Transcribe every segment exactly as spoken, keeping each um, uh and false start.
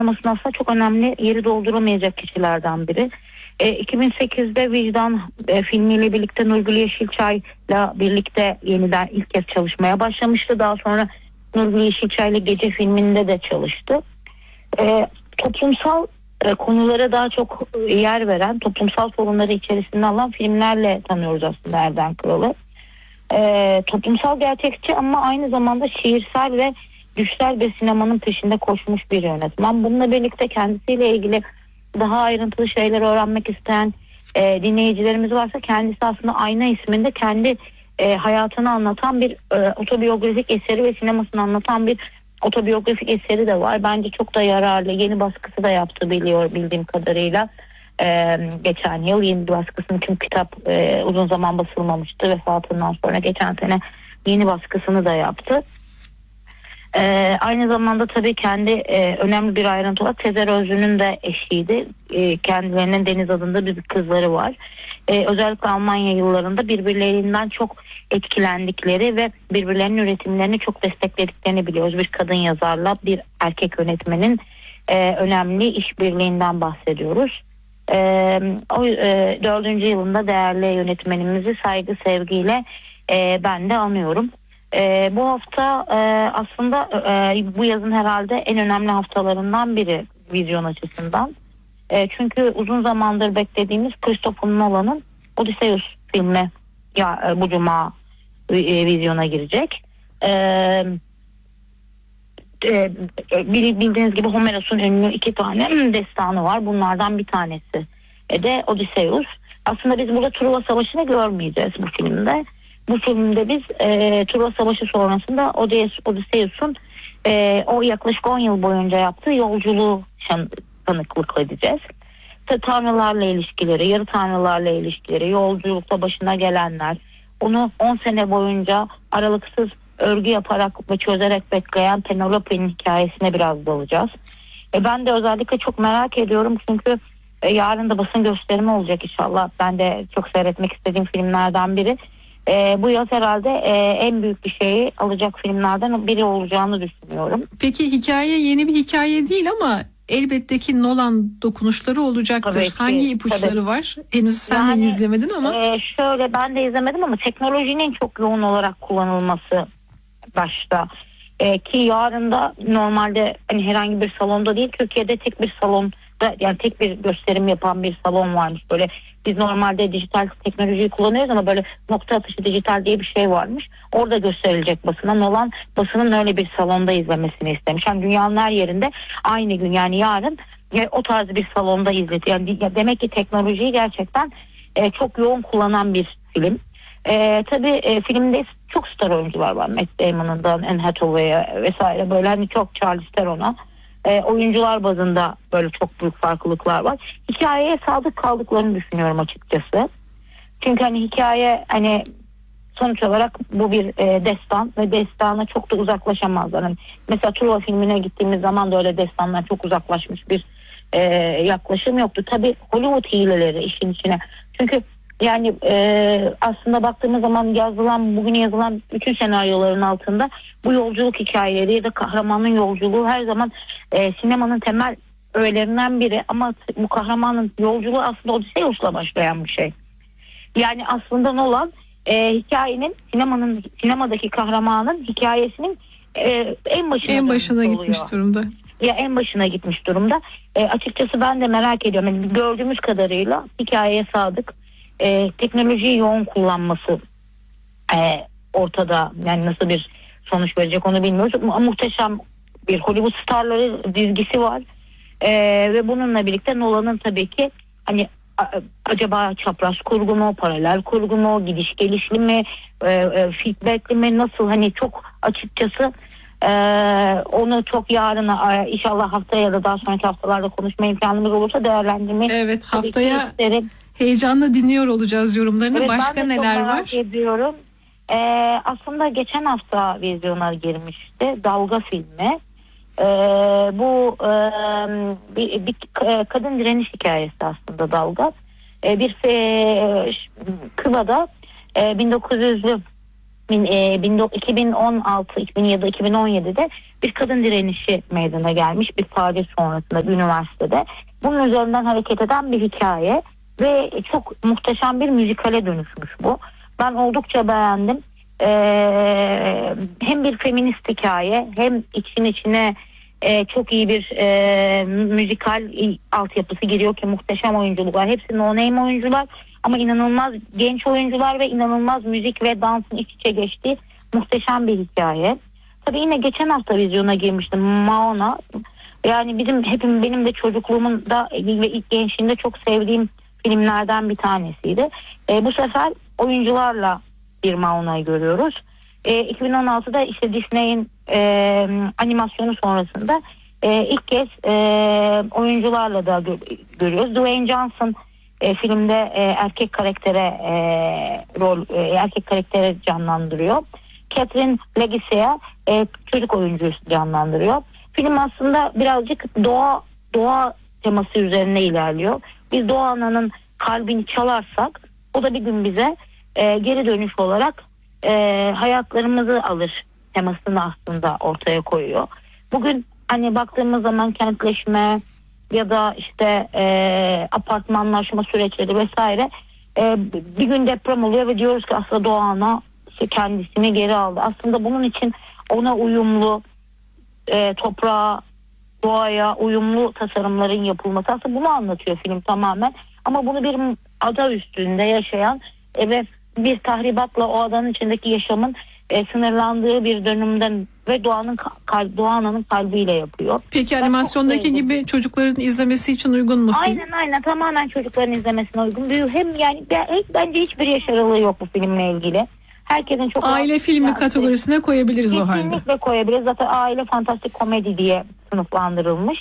sinemasında aslında çok önemli yeri dolduramayacak kişilerden biri. E, iki bin sekizde Vicdan e, filmiyle birlikte Nurgül Yeşilçay'la birlikte yeniden ilk kez çalışmaya başlamıştı. Daha sonra Nurgül Yeşilçay'la Gece filminde de çalıştı. E, toplumsal e, konulara daha çok yer veren, toplumsal sorunları içerisinde alan filmlerle tanıyoruz aslında Erden Kral'ı. E, toplumsal gerçekçi ama aynı zamanda şiirsel ve düşsel bir sinemanın peşinde koşmuş bir yönetmen. Bununla birlikte kendisiyle ilgili daha ayrıntılı şeyler öğrenmek isteyen e, dinleyicilerimiz varsa, kendisi aslında Ayna isminde kendi e, hayatını anlatan bir e, otobiyografik eseri ve sinemasını anlatan bir otobiyografik eseri de var. Bence çok da yararlı. Yeni baskısı da yaptı biliyor bildiğim kadarıyla. E, geçen yıl yeni baskısını, çünkü kitap e, uzun zaman basılmamıştı vefatından sonra, geçen sene yeni baskısını da yaptı. Ee, aynı zamanda tabii kendi e, önemli bir ayrıntı olarak Tezer Özlü'nün de eşiydi. E, kendilerinin Deniz adında bir kızları var. E, özellikle Almanya yıllarında birbirlerinden çok etkilendikleri ve birbirlerinin üretimlerini çok desteklediklerini biliyoruz. Bir kadın yazarla bir erkek yönetmenin e, önemli işbirliğinden bahsediyoruz. E, o e, dördüncü yılında değerli yönetmenimizi saygı sevgiyle e, ben de anıyorum. Ee, bu hafta e, aslında e, bu yazın herhalde en önemli haftalarından biri vizyon açısından. E, çünkü uzun zamandır beklediğimiz Christopher Nolan'ın Odysseus filmi ya e, bu cuma e, vizyona girecek. E, e, bildiğiniz gibi Homeros'un ünlü iki tane destanı var. Bunlardan bir tanesi e, de Odysseus. Aslında biz burada Truva Savaşı'nı görmeyeceğiz bu filmde. Bu filmde biz e, Truva Savaşı sonrasında Odysseus'un e, o yaklaşık on yıl boyunca yaptığı yolculuğu tanıklık edeceğiz. Tanrılarla ilişkileri, yarı tanrılarla ilişkileri, yolculukta başına gelenler, onu on sene boyunca aralıksız örgü yaparak ve çözerek bekleyen Penelope'nin hikayesine biraz dalacağız. E, ben de özellikle çok merak ediyorum çünkü e, yarın da basın gösterimi olacak inşallah. Ben de çok seyretmek istediğim filmlerden biri. Ee, bu yaz herhalde e, en büyük bir şeyi alacak filmlerden biri olacağını düşünüyorum. Peki hikaye yeni bir hikaye değil ama elbette ki Nolan dokunuşları olacaktır. Tabii ki, hangi ipuçları tabii var? Henüz sen yani, de izlemedin ama. E, şöyle ben de izlemedim ama teknolojinin çok yoğun olarak kullanılması başta. E, ki yarın da normalde hani herhangi bir salonda değil, Türkiye'de tek bir salonda, yani tek bir gösterim yapan bir salon varmış. Böyle biz normalde dijital teknolojiyi kullanıyoruz ama böyle nokta atışı dijital diye bir şey varmış. Orada gösterilecek basına. Nolan basının öyle bir salonda izlemesini istemiş. Yani dünyanın her yerinde aynı gün, yani yarın e, o tarz bir salonda izledi. Yani demek ki teknolojiyi gerçekten e, çok yoğun kullanan bir film. E, tabii e, filmde çok star oyuncular var. Matt Damon'dan Anne Hathaway'e vesaire, böyle hani çok Charlize Theron'a. E, oyuncular bazında böyle çok büyük farklılıklar var. Hikayeye sadık kaldıklarını düşünüyorum açıkçası. Çünkü hani hikaye hani sonuç olarak bu bir e, destan ve destana çok da uzaklaşamazlar. Hani mesela Truva filmine gittiğimiz zaman da öyle destanlar çok uzaklaşmış bir e, yaklaşım yoktu. Tabii Hollywood hileleri işin içine. Çünkü yani e, aslında baktığımız zaman yazılan, bugün yazılan bütün senaryoların altında bu yolculuk hikayeleri ya da kahramanın yolculuğu her zaman e, sinemanın temel öğelerinden biri. Ama bu kahramanın yolculuğu aslında Odysseus'la başlayan bir şey. Yani aslında Nolan e, hikayenin, sinemanın, sinemadaki kahramanın hikayesinin e, en başına, en başına gitmiş durumda. Ya en başına gitmiş durumda. E, açıkçası ben de merak ediyorum. Yani gördüğümüz kadarıyla hikayeye sadık. E, teknolojiyi yoğun kullanması e, ortada. Yani nasıl bir sonuç verecek onu bilmiyoruz. Ama muhteşem bir Hollywood starları dizgisi var. E, ve bununla birlikte Nolan'ın tabii ki hani a, acaba çapraz kurgu mu, paralel kurgu mu, gidiş gelişli mi, e, e, feedbackli mi, nasıl, hani çok açıkçası e, onu çok yarına e, inşallah haftaya ya da daha sonraki haftalarda konuşma imkanımız olursa değerlendirmeyi. Evet, haftaya isterim. Heyecanla dinliyor olacağız yorumlarını. Evet, başka neler var? Ben ediyorum. Ee, aslında geçen hafta vizyona girmişti Dalga filmi. Ee, bu e, bir, bir kadın direniş hikayesi aslında Dalga. Ee, bir e, Küba'da e, bin dokuz yüzlü bin, e, iki bin on altı iki bin yedi iki bin on yedide bir kadın direnişi meydana gelmiş bir facia sonrasında bir üniversitede. Bunun üzerinden hareket eden bir hikaye ve çok muhteşem bir müzikale dönüşmüş bu. Ben oldukça beğendim. Ee, hem bir feminist hikaye hem için içine e, çok iyi bir e, müzikal altyapısı giriyor ki muhteşem oyunculuklar. Hepsi no name oyuncular ama inanılmaz genç oyuncular ve inanılmaz müzik ve dansın iç içe geçtiği muhteşem bir hikaye. Tabii yine geçen hafta vizyona girmiştim Maona. Yani bizim hepim benim de çocukluğumun da ve ilk gençliğimde çok sevdiğim filmlerden bir tanesiydi. E, bu sefer oyuncularla bir Maona'yı görüyoruz. E, iki bin on altıda işte Disney'in e, animasyonu sonrasında e, ilk kez e, oyuncularla da gö- görüyoruz. Dwayne Johnson e, filmde e, erkek karaktere e, rol e, erkek karaktere canlandırıyor. Catherine Legacia e, çocuk oyuncusu canlandırıyor. Film aslında birazcık doğa doğa teması üzerine ilerliyor. Biz doğa ananın kalbini çalarsak o da bir gün bize e, geri dönüş olarak e, hayatlarımızı alır temasını aslında ortaya koyuyor. Bugün hani baktığımız zaman kentleşme ya da işte e, apartmanlaşma süreçleri vesaire e, bir gün deprem oluyor ve diyoruz ki aslında doğa ana işte kendisini geri aldı. Aslında bunun için ona uyumlu e, toprağa, doğaya uyumlu tasarımların yapılması aslında bunu anlatıyor film tamamen. Ama bunu bir ada üstünde yaşayan e, ve bir tahribatla o adanın içindeki yaşamın e, sınırlandığı bir dönümden ve doğanın kal- doğanın kalbiyle yapıyor. Peki ben animasyondaki gibi çocukların izlemesi için uygun mu film? Aynen aynen tamamen çocukların izlemesine uygun. Hem yani bence hiçbir yaş aralığı yok bu filmle ilgili. Herkesin çok aile filmi yani, kategorisine koyabiliriz o halde. Kesinlikle koyabiliriz. Zaten aile fantastik komedi diye sınıflandırılmış.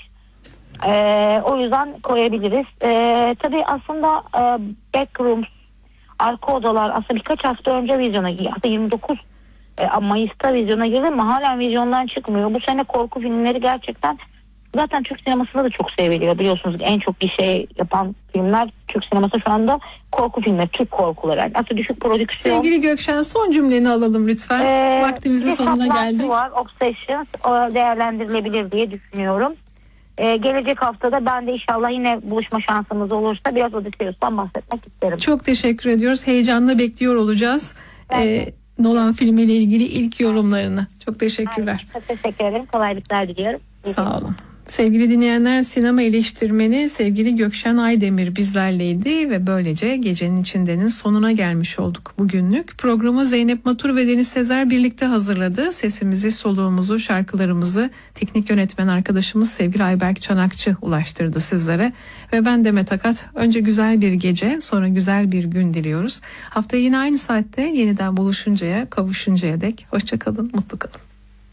Ee, o yüzden koyabiliriz. Ee, tabii aslında e, Backrooms, arka odalar aslında birkaç hafta önce vizyona girdi. Aslında yirmi dokuz Mayıs'ta vizyona girdi ama hala vizyondan çıkmıyor. Bu sene korku filmleri gerçekten zaten Türk sinemasında da çok seviliyor. Biliyorsunuz en çok gişe yapan filmler Türk sineması şu anda korku filmleri, Türk korkuları. Aslında düşük prodüksiyon. Sevgili Gökşen son cümleni alalım lütfen. Ee, Vaktimizin sonuna geldik. var, Obsessions değerlendirilebilir diye düşünüyorum. Ee, gelecek haftada ben de inşallah yine buluşma şansımız olursa biraz Odysseus'tan bahsetmek isterim. Çok teşekkür ediyoruz. Heyecanla bekliyor olacağız. Ee, Nolan filmiyle ilgili ilk yorumlarını. Çok teşekkürler. Aynen, çok teşekkür ederim. Kolaylıklar diliyorum. Sağ olun. Sevgili dinleyenler, sinema eleştirmeni sevgili Gökşen Aydemir bizlerleydi ve böylece Gecenin İçinde'nin sonuna gelmiş olduk bugünlük. Programı Zeynep Matur ve Deniz Sezer birlikte hazırladı. Sesimizi, soluğumuzu, şarkılarımızı teknik yönetmen arkadaşımız sevgili Ayberk Çanakçı ulaştırdı sizlere. Ve ben Demet Akat. Önce güzel bir gece, sonra güzel bir gün diliyoruz. Haftaya yine aynı saatte yeniden buluşuncaya, kavuşuncaya dek hoşça kalın, mutlu kalın.